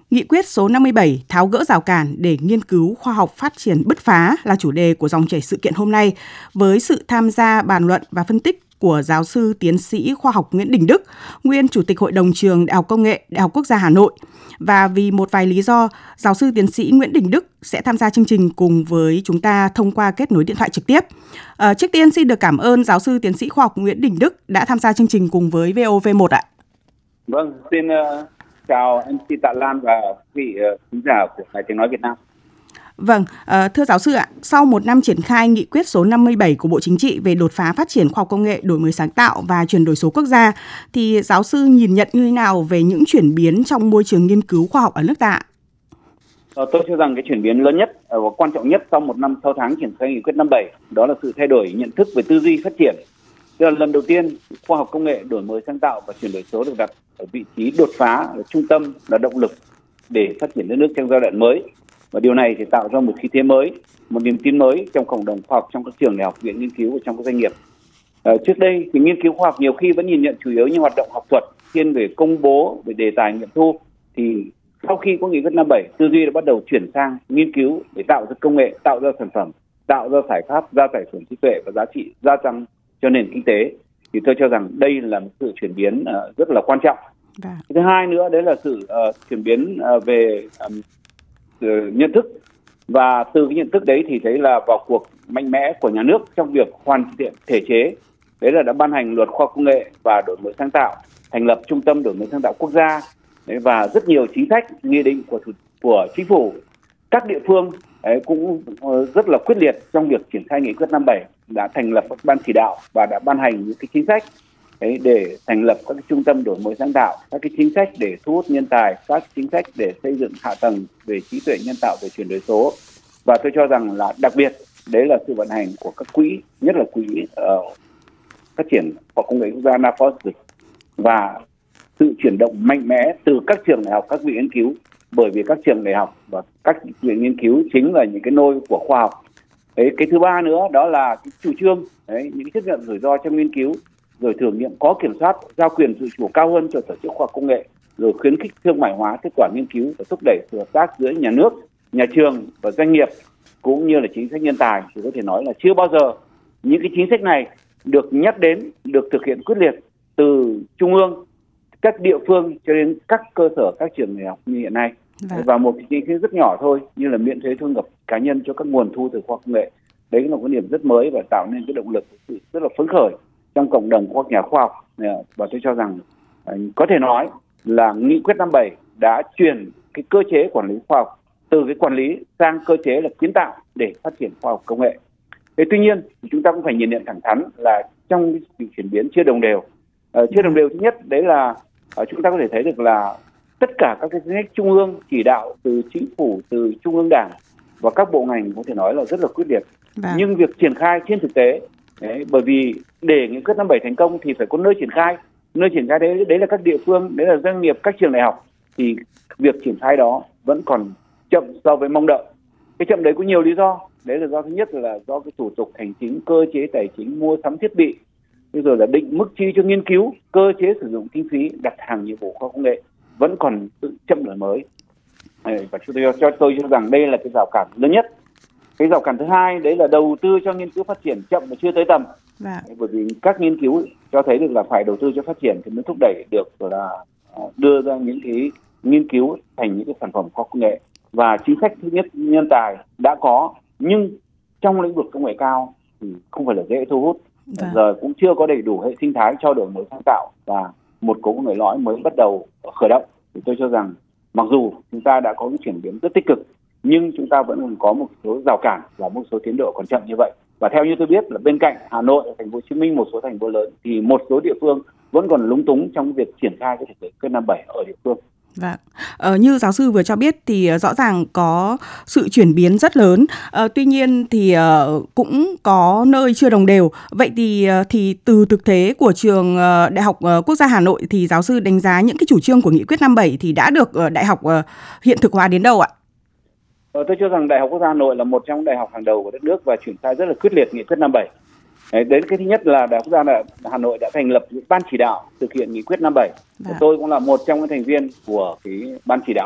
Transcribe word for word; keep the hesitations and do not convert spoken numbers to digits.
Nghị quyết số năm mươi bảy tháo gỡ rào cản để nghiên cứu khoa học phát triển bứt phá là chủ đề của dòng chảy sự kiện hôm nay, với sự tham gia bàn luận và phân tích của giáo sư tiến sĩ khoa học Nguyễn Đình Đức, nguyên Chủ tịch Hội đồng trường Đại học Công nghệ Đại học Quốc gia Hà Nội. Và vì một vài lý do, giáo sư tiến sĩ Nguyễn Đình Đức sẽ tham gia chương trình cùng với chúng ta thông qua kết nối điện thoại trực tiếp. À, trước tiên xin được cảm ơn giáo sư tiến sĩ khoa học Nguyễn Đình Đức đã tham gia chương trình cùng với vê o vê một ạ. Vâng, xin uh, chào em xê Tạ Lan và vị uh, khán giả của Đài Tiếng nói Việt Nam. Vâng, uh, thưa giáo sư ạ, sau một năm triển khai nghị quyết số năm mươi bảy của Bộ Chính trị về đột phá phát triển khoa học công nghệ, đổi mới sáng tạo và chuyển đổi số quốc gia, thì giáo sư nhìn nhận như thế nào về những chuyển biến trong môi trường nghiên cứu khoa học ở nước ta? Ờ, tôi cho rằng cái chuyển biến lớn nhất và quan trọng nhất sau một năm sáu tháng triển khai nghị quyết năm mươi bảy đó là sự thay đổi nhận thức về tư duy phát triển. Tức là lần đầu tiên khoa học công nghệ, đổi mới sáng tạo và chuyển đổi số được đặt ở vị trí đột phá, là trung tâm, là động lực để phát triển đất nước trong giai đoạn mới. Và điều này thì tạo ra một khí thế mới, một niềm tin mới trong cộng đồng khoa học, trong các trường đại học, viện nghiên cứu và trong các doanh nghiệp. À, trước đây thì nghiên cứu khoa học nhiều khi vẫn nhìn nhận chủ yếu như hoạt động học thuật, thiên về công bố, về đề tài nghiệm thu. Thì sau khi có nghị quyết năm mươi bảy, tư duy đã bắt đầu chuyển sang nghiên cứu để tạo ra công nghệ, tạo ra sản phẩm, tạo ra giải pháp, ra giải thưởng trí tuệ và giá trị gia tăng cho nền kinh tế. Thì tôi cho rằng đây là một sự chuyển biến uh, rất là quan trọng. Và... thứ hai nữa đấy là sự uh, chuyển biến uh, về um, uh, nhận thức, và từ cái nhận thức đấy thì thấy là vào cuộc mạnh mẽ của nhà nước trong việc hoàn thiện thể chế. Đấy là đã ban hành luật khoa học công nghệ và đổi mới sáng tạo, thành lập trung tâm đổi mới sáng tạo quốc gia, đấy, và rất nhiều chính sách nghị định của của chính phủ. Các địa phương đấy, cũng uh, rất là quyết liệt trong việc triển khai nghị quyết năm mươi bảy, đã thành lập các ban chỉ đạo và đã ban hành những cái chính sách đấy, để thành lập các cái trung tâm đổi mới sáng tạo, các cái chính sách để thu hút nhân tài, các chính sách để xây dựng hạ tầng về trí tuệ nhân tạo, về chuyển đổi số. Và tôi cho rằng là đặc biệt đấy là sự vận hành của các quỹ, nhất là quỹ uh, phát triển khoa học công nghệ quốc gia en a phót, và sự chuyển động mạnh mẽ từ các trường đại học, các viện nghiên cứu, bởi vì các trường đại học và các viện nghiên cứu chính là những cái nôi của khoa học. Đấy, cái thứ ba nữa đó là cái chủ trương, đấy, những cái chấp nhận rủi ro trong nghiên cứu, rồi thử nghiệm có kiểm soát, giao quyền tự chủ cao hơn cho tổ chức khoa học công nghệ, rồi khuyến khích thương mại hóa kết quả nghiên cứu và thúc đẩy sự hợp tác giữa nhà nước, nhà trường và doanh nghiệp, cũng như là chính sách nhân tài. Thì có thể nói là chưa bao giờ những cái chính sách này được nhắc đến, được thực hiện quyết liệt từ trung ương, các địa phương cho đến các cơ sở, các trường đại học như hiện nay. Vâng. Và một cái chính sách rất nhỏ thôi, như là miễn thuế thu nhập cá nhân cho các nguồn thu từ khoa học công nghệ. Đấy là một cái điểm rất mới và tạo nên cái động lực rất là phấn khởi trong cộng đồng các nhà khoa học. Và tôi cho rằng có thể nói là nghị quyết năm mươi bảy đã chuyển cái cơ chế quản lý khoa học từ cái quản lý sang cơ chế là kiến tạo để phát triển khoa học công nghệ. Thế tuy nhiên thì chúng ta cũng phải nhìn nhận thẳng thắn là trong cái sự chuyển biến chưa đồng đều. Uh, chưa đồng đều thứ nhất đấy là uh, chúng ta có thể thấy được là tất cả các cái chính sách trung ương chỉ đạo từ chính phủ, từ trung ương đảng và các bộ ngành có thể nói là rất là quyết liệt. Vâng. Nhưng việc triển khai trên thực tế, đấy, bởi vì để nghị quyết năm mươi bảy thành công thì phải có nơi triển khai. Nơi triển khai đấy đấy là các địa phương, đấy là doanh nghiệp, các trường đại học. Thì việc triển khai đó vẫn còn chậm so với mong đợi. Cái chậm đấy có nhiều lý do. Đấy là do thứ nhất là do cái thủ tục hành chính, cơ chế tài chính, mua sắm thiết bị, rồi là định mức chi cho nghiên cứu, cơ chế sử dụng kinh phí, đặt hàng nhiệm vụ khoa học công nghệ vẫn còn tự chậm đổi mới. Và chúng tôi cho tôi cho rằng đây là cái rào cản lớn nhất. Cái rào cản thứ hai đấy là đầu tư cho nghiên cứu phát triển chậm và chưa tới tầm. Dạ. Bởi vì các nghiên cứu cho thấy được là phải đầu tư cho phát triển thì mới thúc đẩy được là đưa ra những cái nghiên cứu thành những cái sản phẩm khoa học công nghệ. Và chính sách thứ nhất nhân tài đã có, nhưng trong lĩnh vực công nghệ cao thì không phải là dễ thu hút. Dạ. Giờ cũng chưa có đầy đủ hệ sinh thái cho đổi mới sáng tạo và một cỗ người lõi mới bắt đầu khởi động. Thì tôi cho rằng mặc dù chúng ta đã có cái chuyển biến rất tích cực, nhưng chúng ta vẫn còn có một số rào cản và một số tiến độ còn chậm như vậy. Và theo như tôi biết là bên cạnh Hà Nội, thành phố Hồ Chí Minh, một số thành phố lớn thì một số địa phương vẫn còn lúng túng trong việc triển khai cái nghị quyết năm mươi bảy ở địa phương. Vâng. Ờ, như giáo sư vừa cho biết thì rõ ràng có sự chuyển biến rất lớn. Ờ, tuy nhiên thì uh, cũng có nơi chưa đồng đều. Vậy thì uh, thì từ thực tế của trường uh, Đại học uh, Quốc gia Hà Nội thì giáo sư đánh giá những cái chủ trương của nghị quyết năm mươi bảy thì đã được uh, đại học uh, hiện thực hóa đến đâu ạ? Ờ, tôi cho rằng Đại học Quốc gia Hà Nội là một trong đại học hàng đầu của đất nước và triển khai rất là quyết liệt nghị quyết năm mươi bảy. Đấy, đến cái thứ nhất là Đại học Quốc gia Hà Nội đã thành lập ban chỉ đạo thực hiện nghị quyết năm mươi bảy. Dạ. Tôi cũng là một trong những thành viên của cái ban chỉ đạo.